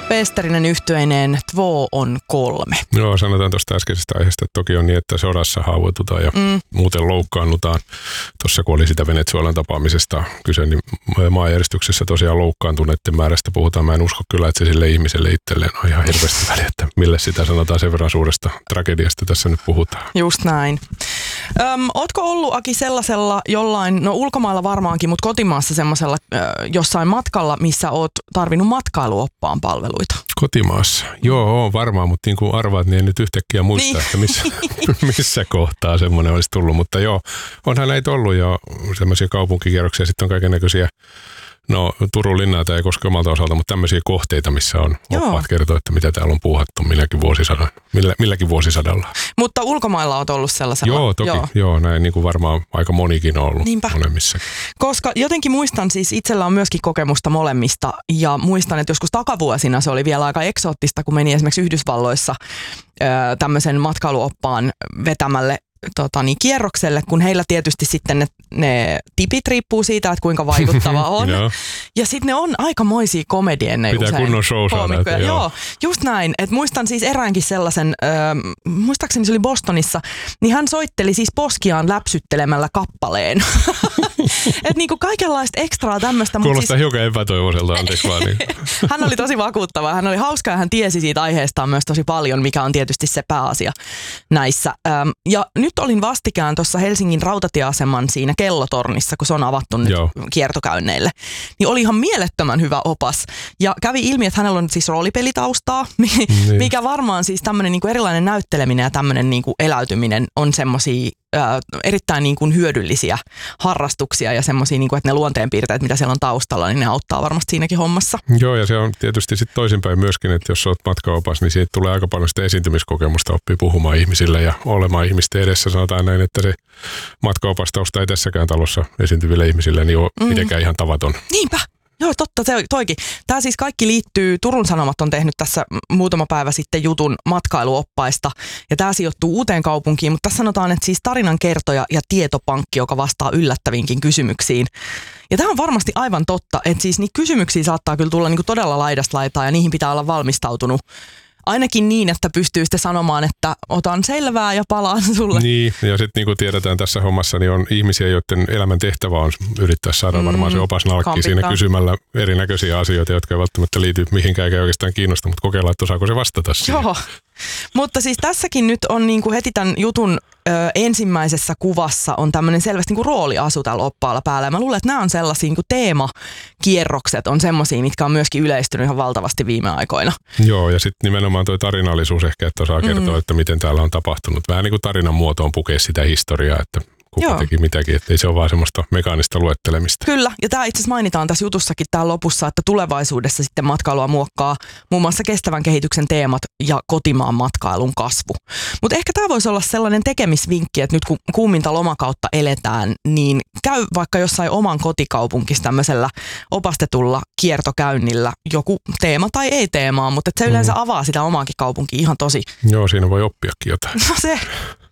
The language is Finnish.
Peesterinen yhtyeineen Två on 3. Joo, sanotaan tuosta äskeisestä aiheesta, että toki on niin, että sodassa haavoitutaan ja muuten loukkaannutaan. Tuossa kun oli sitä Venezuelan tapaamisesta kyse, niin maanjäristyksessä tosiaan loukkaantuneiden määrästä puhutaan. Mä en usko kyllä, että se sille ihmiselle itselleen on ihan hirveästi väliä, että mille sitä sanotaan, sen verran suuresta tragediasta tässä nyt puhutaan. Just näin. Ootko ollut, Aki, sellaisella jollain, no ulkomailla varmaankin, mutta kotimaassa semmoisella jossain matkalla, missä oot tarvinnut matkailuoppaan palveluita? Kotimaassa? Joo, varmaan, mutta niin kuin arvaat, niin en nyt yhtäkkiä muista, että missä kohtaa semmoinen olisi tullut. Mutta joo, onhan näitä ollut jo semmoisia kaupunkikierroksia, sitten on kaikennäköisiä. No, Turun linnaita ei koske omalta osalta, mutta tämmöisiä kohteita, missä on oppaat kertoa, että mitä täällä on puuhattu milläkin vuosisadalla. Mutta ulkomailla olet ollut sellaisella? Joo, toki. Joo, näin niin kuin varmaan aika monikin on ollut. Niinpä. Molemmissa. Koska jotenkin muistan, siis itsellä on myöskin kokemusta molemmista, ja muistan, että joskus takavuosina se oli vielä aika eksoottista, kun meni esimerkiksi Yhdysvalloissa tämmöisen matkailuoppaan vetämälle kierrokselle, kun heillä tietysti sitten ne tipit riippuu siitä, että kuinka vaikuttava on. Ja sitten ne on aikamoisia komedienneja usein. Pitää kunnon show saada. Joo, just näin. Et muistan siis eräänkin sellaisen, muistaakseni se oli Bostonissa, niin hän soitteli siis poskiaan läpsyttelemällä kappaleen. Että niinku kaikenlaista ekstraa tämmöistä. Kuulostaa hiukan epätoivoiselta, anteeksi vaan. Niin. Hän oli tosi vakuuttava. Hän oli hauska ja hän tiesi siitä aiheestaan myös tosi paljon, mikä on tietysti se pääasia näissä. Ja nyt olin vastikään tuossa Helsingin rautatieaseman siinä kellotornissa, kun se on avattu nyt kiertokäynneille. Niin oli ihan mielettömän hyvä opas. Ja kävi ilmi, että hänellä on siis roolipelitaustaa, mikä varmaan siis tämmöinen niinku erilainen näytteleminen ja tämmöinen niinku eläytyminen on semmosia erittäin niin kuin hyödyllisiä harrastuksia ja semmoisia, niin kuin, että ne luonteenpiirteet, mitä siellä on taustalla, niin ne auttaa varmasti siinäkin hommassa. Joo, ja se on tietysti sitten toisinpäin myöskin, että jos olet matkaopas, niin siitä tulee aika paljon sitä esiintymiskokemusta, oppii puhumaan ihmisille ja olemaan ihmisten edessä. Sanotaan näin, että se matkaopastausta ei tässäkään talossa esiintyville ihmisille niin ole mitenkään ihan tavaton. Niinpä. Joo, totta, toikin. Tämä siis kaikki liittyy, Turun Sanomat on tehnyt tässä muutama päivä sitten jutun matkailuoppaista, ja tämä sijoittuu uuteen kaupunkiin, mutta tässä sanotaan, että siis tarinankertoja ja tietopankki, joka vastaa yllättäviinkin kysymyksiin. Ja tämä on varmasti aivan totta, että siis niitä kysymyksiä saattaa kyllä tulla niinku todella laidasta laitaa, ja niihin pitää olla valmistautunut. Ainakin niin, että pystyy sitten sanomaan, että otan selvää ja palaan sulle. Niin, ja sitten niin kuin tiedetään tässä hommassa, niin on ihmisiä, joiden elämän tehtävä on yrittää saada varmaan se opas nalkkiin siinä kysymällä erinäköisiä asioita, jotka ei välttämättä liity mihinkään eikä oikeastaan kiinnosta, mutta kokeillaan, että osaako se vastata siihen. Joo, mutta siis tässäkin nyt on niin kuin heti tämän jutun ensimmäisessä kuvassa on tämmöinen selvästi niin kuin rooliasu tällä oppaalla päällä. Ja mä luulen, että nämä on sellaisia niin kuin teemakierrokset on semmoisia, mitkä on myöskin yleistynyt ihan valtavasti viime aikoina. Joo, ja sitten nimenomaan tuo tarinallisuus ehkä, että osaa kertoa, että miten täällä on tapahtunut. Vähän niin kuin tarinan muotoon pukea sitä historiaa, että kuka teki mitäkin, ettei se ole vaan semmoista mekaanista luettelemista. Kyllä, ja tämä itse asiassa mainitaan tässä jutussakin täällä lopussa, että tulevaisuudessa sitten matkailua muokkaa muun muassa kestävän kehityksen teemat ja kotimaan matkailun kasvu. Mutta ehkä tämä voisi olla sellainen tekemisvinkki, että nyt kun kuuminta lomakautta eletään, niin käy vaikka jossain oman kotikaupunkissa tämmöisellä opastetulla kiertokäynnillä joku teema tai ei teemaa, mutta se yleensä avaa sitä omaakin kaupunkia ihan tosi. Joo, siinä voi oppiakin jotain. No se.